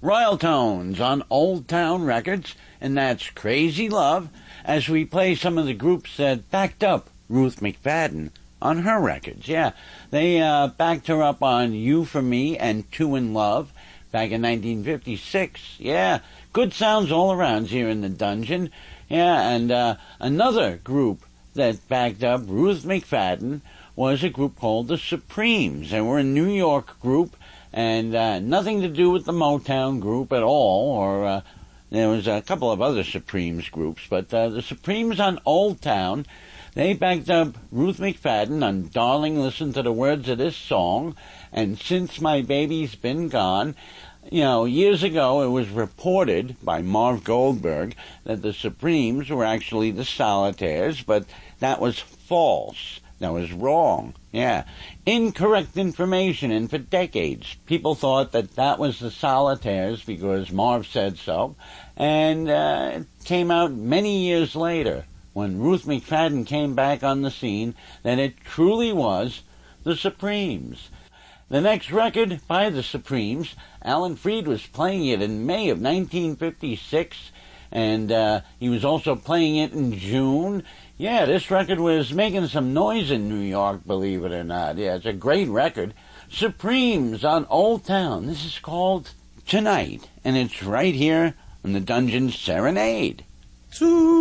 Royal Tones on Old Town Records, and that's Crazy Love, as we play some of the groups that backed up Ruth McFadden on her records. Yeah, they backed her up on You For Me and Two in Love back in 1956. Yeah, good sounds all around here in the dungeon. Yeah, and another group that backed up Ruth McFadden was a group called the Supremes. They were a New York group, and nothing to do with the Motown group at all, or there was a couple of other Supremes groups, but the Supremes on Old Town, they backed up Ruth McFadden on Darling, Listen to the Words of This Song, and Since My Baby's Been Gone. You know, years ago it was reported by Marv Goldberg that the Supremes were actually the Solitaires, but that was false. That was wrong. Yeah. Incorrect information, and for decades people thought that that was the Solitaires because Marv said so, and it came out many years later when Ruth McFadden came back on the scene that it truly was the Supremes. The next record by the Supremes, Alan Freed was playing it in May of 1956, and he was also playing it in June. Yeah, this record was making some noise in New York, believe it or not. Yeah, it's a great record. Supremes on Old Town. This is called Tonight, and it's right here on the Dungeon Serenade.